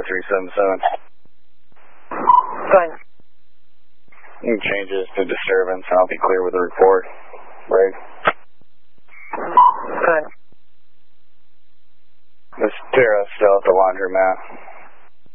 4377. Go ahead. You can change this to disturbance and I'll be clear with the report. Right. Go ahead. This Tara still at the laundromat.